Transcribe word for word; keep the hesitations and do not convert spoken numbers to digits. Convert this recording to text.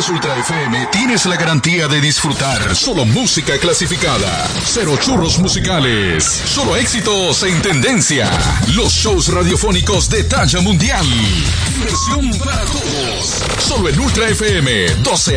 es Ultra F M, tienes la garantía de disfrutar solo música clasificada. Cero churros musicales. Solo éxitos en tendencia. Los shows radiofónicos de talla mundial. Diversión para todos. Solo en Ultra F M. doce